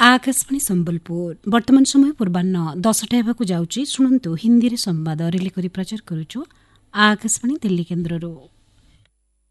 आकाशवाणी सम्बलपुर वर्तमान समय पूर्वाह्न 10टा हेबाकु जाउछि। शुणन्तु हिन्दी रे संवाद रिले करी प्रचार करूछु आकाशवाणी दिल्ली केन्द्रରୁ।